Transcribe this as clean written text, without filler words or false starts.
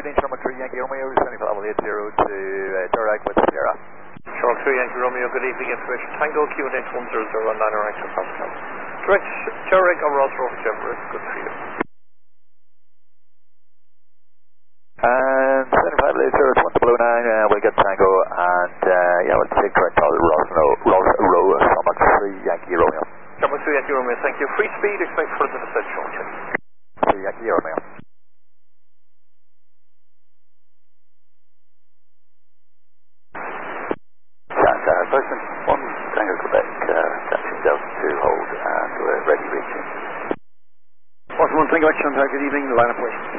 evening, Sherman 3 Yankee Romeo, 7580 to Turek with Sierra. Sherman 3 Yankee Romeo, good evening, information Tango, QNH 1009 Action Pascal. Direct Turek or Ross Rover Jember, good for you. And 7580 109, we'll get Tango, and yeah, we'll take correct call Ross Row, Sherman 3 Yankee Romeo. Sherman 3 Yankee Romeo, thank you. Free speed, expect further descent shortly. 3 Yankee Romeo. Person 1 Tango Quebec, taxi Delta 2 hold, and we're ready reaching. Boston 1 Tango Action, good evening, line up please.